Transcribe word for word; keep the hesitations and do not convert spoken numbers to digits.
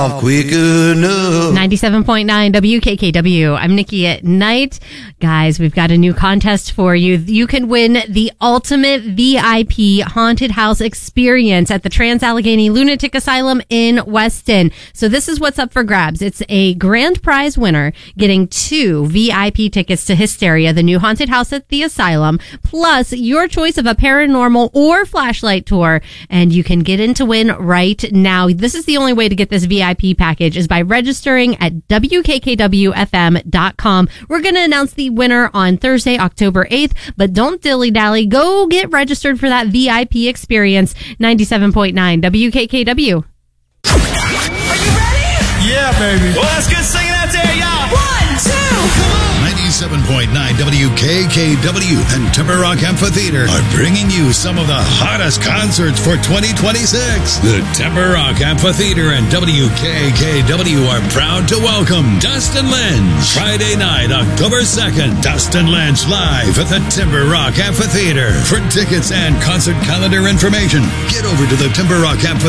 Quick enough. ninety-seven point nine W K K W. I'm Nikki at Night. Guys, we've got a new contest for you. You can win the ultimate V I P haunted house experience at the Trans-Allegheny Lunatic Asylum in Weston. So this is what's up for grabs. It's a grand prize winner getting two V I P tickets to Hysteria, the new haunted house at the asylum, plus your choice of a paranormal or flashlight tour. And you can get in to win right now. This is the only way to get this V I P package is by registering at W K K W F M dot com. We're going to announce the winner on Thursday, October eighth, but don't dilly-dally. Go get registered for that V I P experience. ninety-seven point nine W K K W. Are you ready? Yeah, baby. Well, let's get singing out there, y'all. One, two, come on. ninety-seven point nine W K K W and Timber Rock Amphitheater are bringing you some of the hottest concerts for twenty twenty-six. The Timber Rock Amphitheater and W K K W are proud to welcome Dustin Lynch. Friday night, October second, Dustin Lynch live at the Timber Rock Amphitheater. For tickets and concert calendar information, get over to the Timber Rock Amphitheater